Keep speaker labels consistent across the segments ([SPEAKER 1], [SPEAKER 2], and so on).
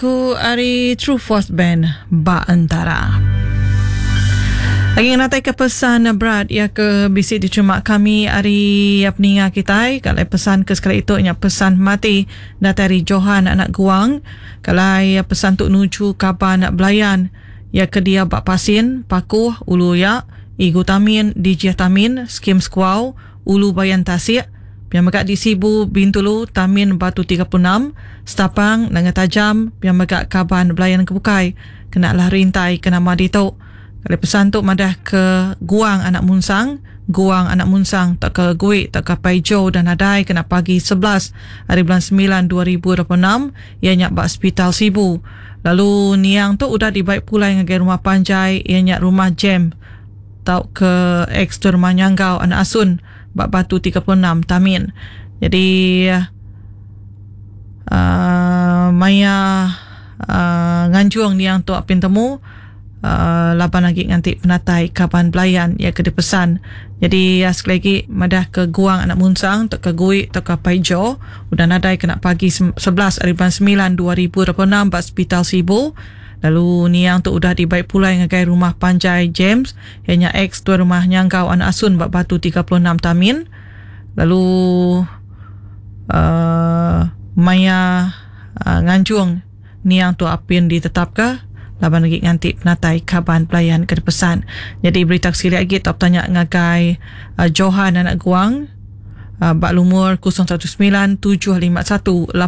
[SPEAKER 1] ku ari True Force Band Ba Antara. Lagi natai ke pesan berat ya ke bisik diterima kami hari peninga kita. Kalau pesan ke sekali itu nya pesan mati dari Johan anak Guang. Kalau pesan tu nuju kapan nak belayan ya ke dia bak pasin pakuh ulu ya igutamin dijatamin skim squaw ulu bayan tasik yang megak di Sibu Bintulu Tamin Batu 36 Stapang Nanga Tajam yang megak kaban belayan kebukai kena lah rintai kena madito. Kalau pesan tu madah ke Guang anak Munsang tak ke Gui tak ke Paijo dan Adai kena pagi 11 hari bulan 9 2026 ianya bak hospital Sibu. Lalu niang tu udah dibaik pula dengan rumah Panjai ianya rumah Jem tau ke ex tu rumah Nyanggau anak Asun bak Batu 36 Tamin. Jadi Maya nganjuang niang tu apin temu laban lagi nganti penatai kapan belayan ya ke pesan. Jadi sekali lagi madah ke Guang anak Munsang tak ke Gui tak ke Paijo udah nadai kena pagi 11 hari bulan 9 2026 bak hospital Sibu. Lalu niang tu udah dibaik pula dengan rumah Panjai James ianya ex tu rumah Nyanggau anak Asun bak Batu 36 Tamin. Lalu Maya nganjuang niang tu apin ditetap ke laban lagi nganti penatai kaban pelayan ke pesan. Jadi berita sekali lagi top tanya ngagai Johan anak Guang bak lumur 0197518201.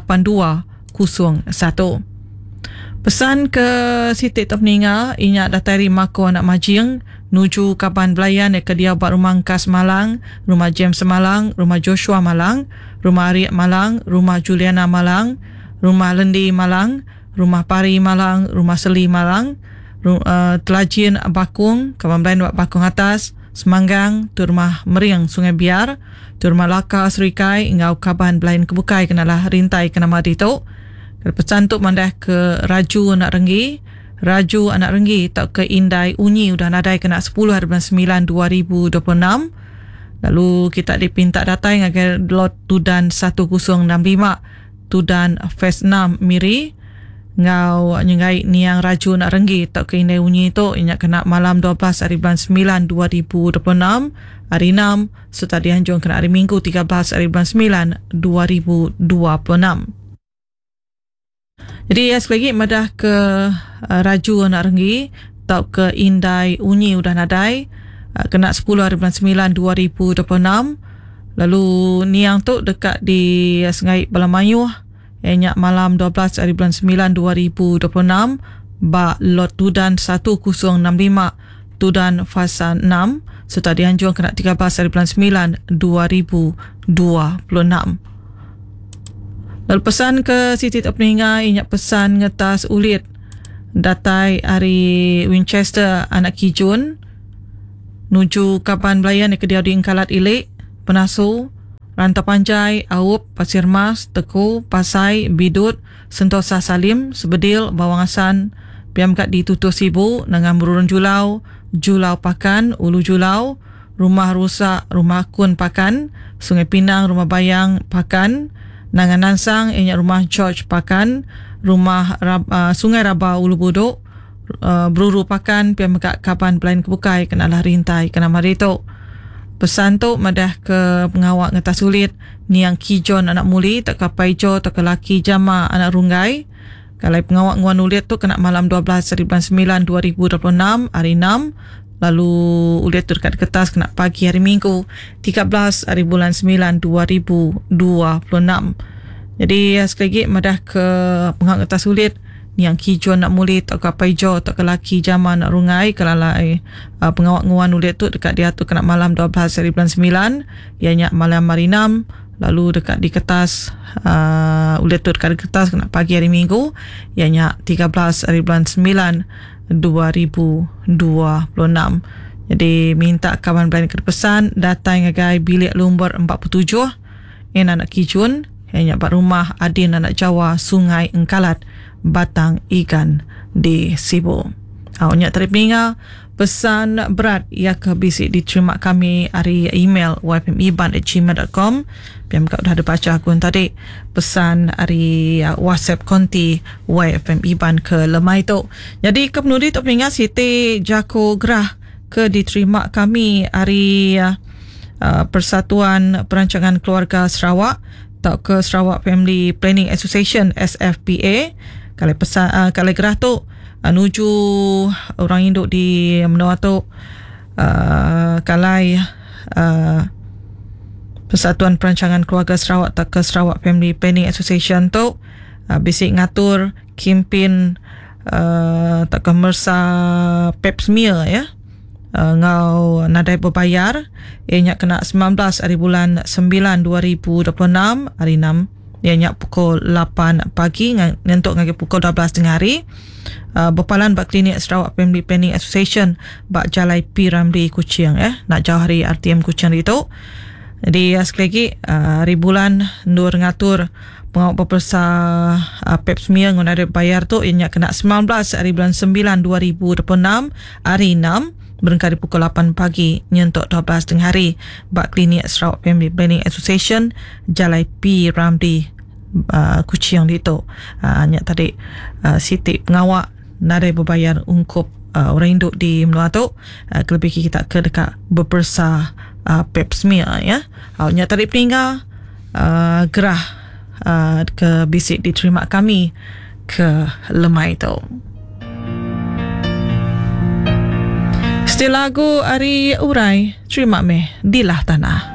[SPEAKER 1] Pesan ke Siti Top Ninga inya datari Mako anak Majing nuju kaban belayan ke dia bak rumah Angkas Malang, rumah James Malang, rumah Joshua Malang, rumah Ariak Malang, rumah Juliana Malang, rumah Lendi Malang, rumah Pari Malang, rumah Seli Malang, Telajin Bakung, kawan belayan bak Bakung Atas, Semanggang, tu rumah Meriang Sungai Biar, tu rumah Laka Serikai, ingau kaban belayan kebukai kenalah rintai kena mati tu. Pesan tu mandah ke Raju anak Renggi tak ke Indai Unyi udah nadai kena 10 hari bulan 9 2026. Lalu kita dipinta datai ngagai lot Tudan 1065 Tudan Fest 6 Miri ngau nyengai niang Raju nak Renggi tak ke Indai Unyi tu inyak kena malam 12 hari bulan 9 2026 hari 6 serta dianjung kena hari Minggu 13 hari bulan 9 2026. Jadi sekali lagi madah ke Raju anak Renggi tau ke Indai Unyi udah nadai kena 10 hari bulan 9 2026. Lalu niang tu dekat di Sungai Balamayuh ianya malam 12 hari bulan 9 2026 bak lot Tudan 1065 Tudan fasa 6 serta dianjung kena 13 hari bulan 9 2026. Lalu pesan ke Siti Tak Peninga inyak pesan ngetas ulit datai hari Winchester anak Kijun nuju kapan belayan ke dia di Engkalat Ilik Penasu Rantau Panjai Aup Pasir Mas Teku Pasai Bidut Sentosa Salim Sebedil Bawangasan Piamkat di Tutur Sibu dengan Merurun Julau Pakan Ulu Julau Rumah Rusak Rumah Kun Pakan Sungai Pinang Rumah Bayang Pakan Nangan Nansang ianya rumah George Pakan, rumah Sungai Rabau Ulu Buduk, Bruru Pakan, pihak megak kapan pelayan kebukai kenalah rintai kena marito. Pesan tu madah ke pengawak ngetas sulit niang Kijon anak Muli tak ke Paijo tak ke Laki Jama anak Runggai. Kalau pengawak nguan ulit tu kena malam 12 hari bulan 9 2026 hari 6. Lalu ulit tu dekat kertas kena pagi hari Minggu 13 hari bulan 9 2026. Jadi sekali lagi madah ke pengawak kertas ulit yang Kijon nak muli tak ke Paijo tak ke Laki Jama nak Rungai. Kalau pengawak nguan ulit tu dekat dia tu kena malam 12 hari bulan 9 ianya malam hari 6. Lalu dekat di kertas ulit tu dekat di kertas kena pagi hari Minggu ianya 13 hari bulan 9 2026. Jadi minta kawan belayan ke pesan datang ngagai bilik lumbar 47 anak Kijun ianya bak rumah Adin anak Jawa Sungai Engkalat Batang Ikan di Sibu. Nyak tadi peninggal pesan berat ia ke bisik diterima kami hari email yfmiban@gmail.com. Biar dah ada baca akun tadi pesan hari WhatsApp konti YFMIban ke lemai tu. Jadi ke penudi tak peninggal Siti Jako Gerah ke diterima kami hari Persatuan Perancangan Keluarga Sarawak atau ke Sarawak Family Planning Association SFPA. Kalau pesan kalau gerah tu nuju orang induk di menua tu kalai Persatuan Perancangan Keluarga Sarawak tak ke Sarawak Family Planning Association tu bisik ngatur kempen tak ke mersa pap smear ya, ngau nadai berbayar ianya kena 19 hari bulan 9 2026 hari 6 ianya pukul 8 pagi ngantuk ngagi pukul 12 tengah hari. Berpalan bak klinik Sarawak Family Planning Association bak Jalai P. Ramli Kuching nak jauh hari RTM Kuching itu. Jadi sekali lagi hari bulan nur ngatur pengawal pepersa pap smear nguna ada bayar tu ianya kena 19 hari bulan 9 2026 hari 6 berengkali pukul 8 pagi nyentuk 12 tengah hari bak klinik Sarawak Family Planning Association Jalai P. Ramli Kuching itu. Nyak tadi Siti pengawal nadai berbayar ungkup orang induk di menua tu kelebih kita ke dekat berpersa pap smear ya. Nyak tadi peninggal gerah ke bisik diterima kami ke lemai tu. Setiap lagu Ari Urai terima meh dilah tanah.